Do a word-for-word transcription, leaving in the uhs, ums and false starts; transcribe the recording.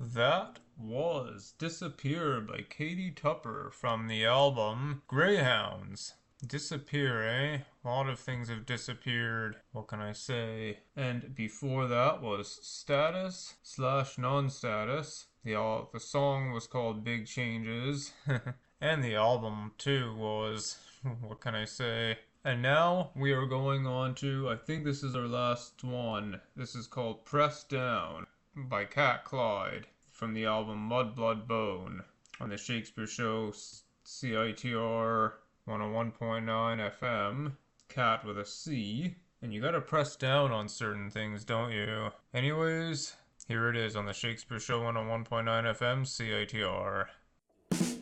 That was Disappear by Katie Tupper from the album Greyhounds. Disappear, eh? A lot of things have disappeared. What can I say? And before that was Status slash Non-Status. The, al- the song was called Big Changes. And the album, too, was... What can I say? And now we are going on to, I think this is our last one. This is called Press Down by Cat Clyde from the album Mud Blood Bone on the Shakespeare Show C I T R one oh one point nine F M. Cat with a C. And you gotta press down on certain things, don't you? Anyways, here it is on the Shakespeare Show one oh one point nine F M C I T R.